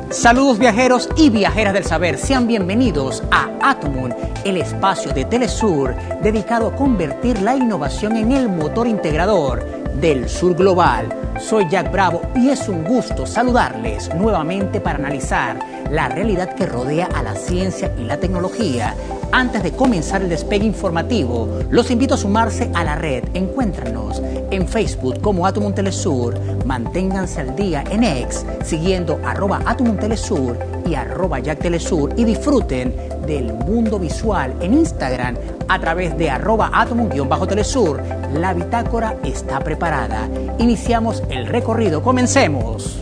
Saludos viajeros y viajeras del saber, sean bienvenidos a Atomun, el espacio de Telesur dedicado a convertir la innovación en el motor integrador del sur global. Soy Jack Bravo y es un gusto saludarles nuevamente para analizar la realidad que rodea a la ciencia y la tecnología. Antes de comenzar el despegue informativo, los invito a sumarse a la red. Encuéntranos en Facebook como Atomun Telesur. Manténganse al día en X siguiendo @Atomun Telesur y @Jack Telesur y disfruten del mundo visual en Instagram a través de @Atomun_Telesur. La bitácora está preparada. Iniciamos el recorrido. Comencemos.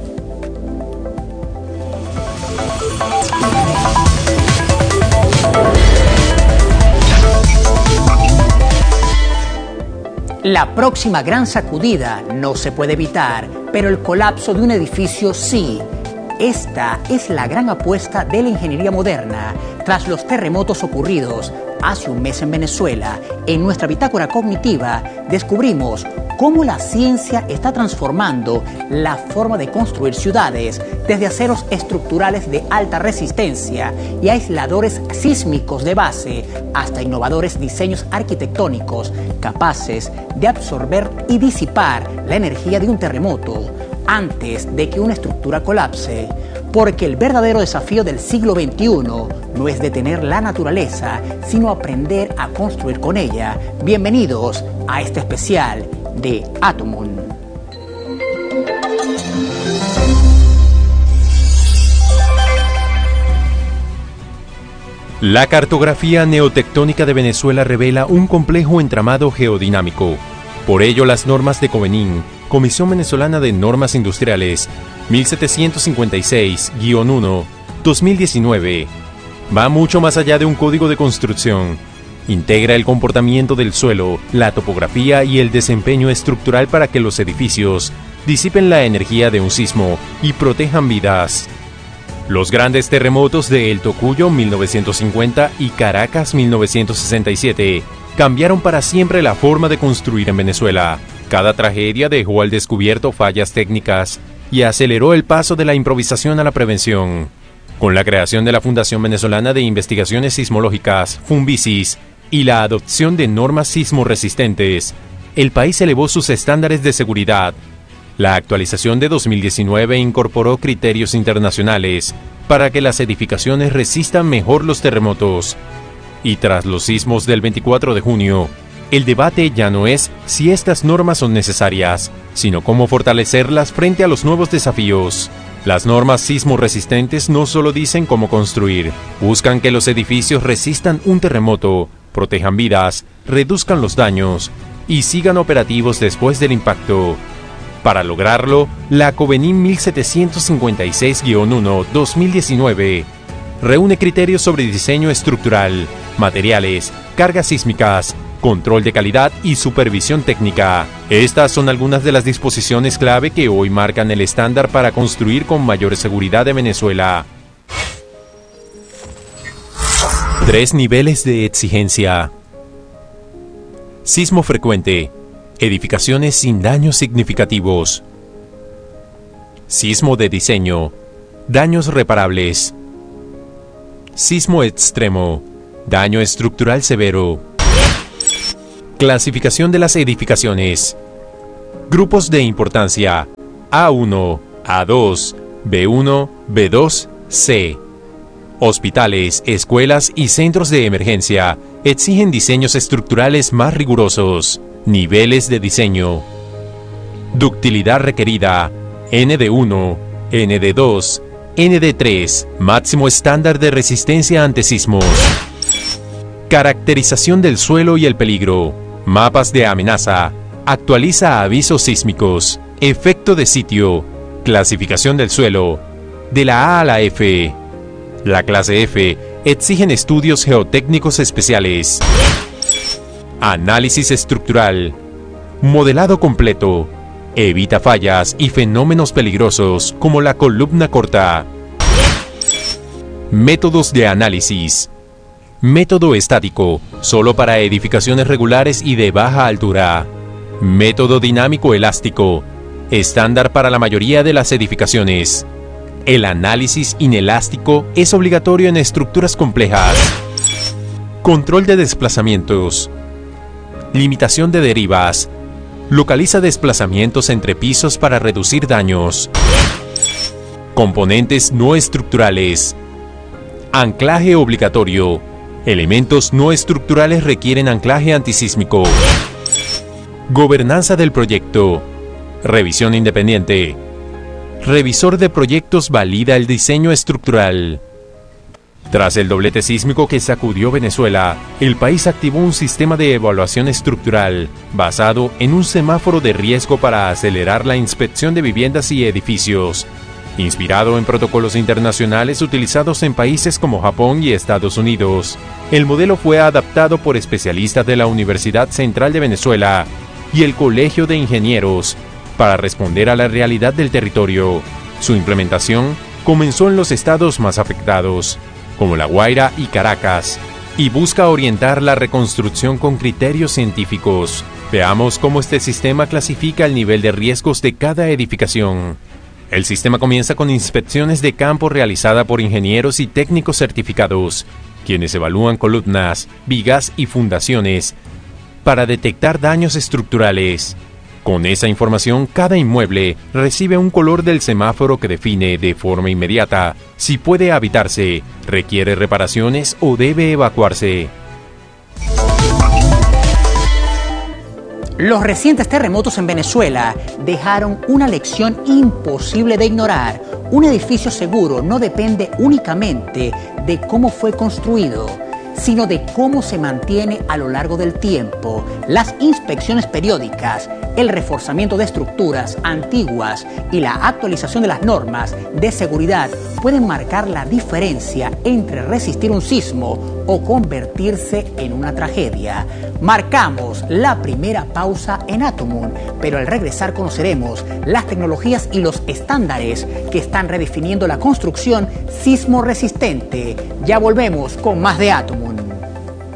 La próxima gran sacudida no se puede evitar, pero el colapso de un edificio sí. Esta es la gran apuesta de la ingeniería moderna tras los terremotos ocurridos hace un mes en Venezuela. En nuestra bitácora cognitiva descubrimos cómo la ciencia está transformando la forma de construir ciudades, desde aceros estructurales de alta resistencia y aisladores sísmicos de base, hasta innovadores diseños arquitectónicos capaces de absorber y disipar la energía de un terremoto antes de que una estructura colapse. Porque el verdadero desafío del siglo XXI no es detener la naturaleza, sino aprender a construir con ella. Bienvenidos a este especial de Atomun. La cartografía neotectónica de Venezuela revela un complejo entramado geodinámico. Por ello, las normas de Covenin, Comisión Venezolana de Normas Industriales, 1756-1, 2019, va mucho más allá de un código de construcción. Integra el comportamiento del suelo, la topografía y el desempeño estructural para que los edificios disipen la energía de un sismo y protejan vidas. Los grandes terremotos de El Tocuyo 1950 y Caracas 1967 cambiaron para siempre la forma de construir en Venezuela. Cada tragedia dejó al descubierto fallas técnicas y aceleró el paso de la improvisación a la prevención. Con la creación de la Fundación Venezolana de Investigaciones Sismológicas, FUNVISIS, y la adopción de normas sismoresistentes, el país elevó sus estándares de seguridad. La actualización de 2019 incorporó criterios internacionales para que las edificaciones resistan mejor los terremotos. Y tras los sismos del 24 de junio, el debate ya no es si estas normas son necesarias, sino cómo fortalecerlas frente a los nuevos desafíos. Las normas sismoresistentes no solo dicen cómo construir, buscan que los edificios resistan un terremoto, protejan vidas, reduzcan los daños y sigan operativos después del impacto. Para lograrlo, la Covenin 1756-1, 2019, reúne criterios sobre diseño estructural, materiales, cargas sísmicas, control de calidad y supervisión técnica. Estas son algunas de las disposiciones clave que hoy marcan el estándar para construir con mayor seguridad en Venezuela. 3 niveles de exigencia. Sismo frecuente. Edificaciones sin daños significativos. Sismo de diseño. Daños reparables. Sismo extremo. Daño estructural severo. Clasificación de las edificaciones. Grupos de importancia: A1, A2, B1, B2, C. Hospitales, escuelas y centros de emergencia exigen diseños estructurales más rigurosos. Niveles de diseño. Ductilidad requerida: ND1, ND2, ND3, máximo estándar de resistencia ante sismos. Caracterización del suelo y el peligro. Mapas de amenaza. Actualiza avisos sísmicos. Efecto de sitio. Clasificación del suelo. De la A a la F. La clase F exigen estudios geotécnicos especiales. Análisis estructural. Modelado completo. Evita fallas y fenómenos peligrosos como la columna corta. Métodos de análisis. Método estático, solo para edificaciones regulares y de baja altura. Método dinámico elástico, estándar para la mayoría de las edificaciones. El análisis inelástico es obligatorio en estructuras complejas. Control de desplazamientos. Limitación de derivas. Localiza desplazamientos entre pisos para reducir daños. Componentes no estructurales. Anclaje obligatorio. Elementos no estructurales requieren anclaje antisísmico. Gobernanza del proyecto. Revisión independiente. Revisor de proyectos valida el diseño estructural. Tras el doblete sísmico que sacudió Venezuela, el país activó un sistema de evaluación estructural basado en un semáforo de riesgo para acelerar la inspección de viviendas y edificios. Inspirado en protocolos internacionales utilizados en países como Japón y Estados Unidos, el modelo fue adaptado por especialistas de la Universidad Central de Venezuela y el Colegio de Ingenieros para responder a la realidad del territorio. Su implementación comenzó en los estados más afectados, como La Guaira y Caracas, y busca orientar la reconstrucción con criterios científicos. Veamos cómo este sistema clasifica el nivel de riesgos de cada edificación. El sistema comienza con inspecciones de campo realizada por ingenieros y técnicos certificados, quienes evalúan columnas, vigas y fundaciones para detectar daños estructurales. Con esa información, cada inmueble recibe un color del semáforo que define de forma inmediata si puede habitarse, requiere reparaciones o debe evacuarse. Los recientes terremotos en Venezuela dejaron una lección imposible de ignorar. Un edificio seguro no depende únicamente de cómo fue construido, sino de cómo se mantiene a lo largo del tiempo. Las inspecciones periódicas, el reforzamiento de estructuras antiguas y la actualización de las normas de seguridad pueden marcar la diferencia entre resistir un sismo o convertirse en una tragedia. Marcamos la primera pausa en Atomun, pero al regresar conoceremos las tecnologías y los estándares que están redefiniendo la construcción sismo resistente. Ya volvemos con más de Atomun.